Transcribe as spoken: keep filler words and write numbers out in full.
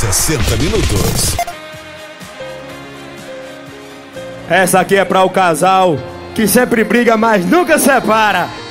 sessenta minutos. Essa aqui é para o casal que sempre briga, mas nunca separa.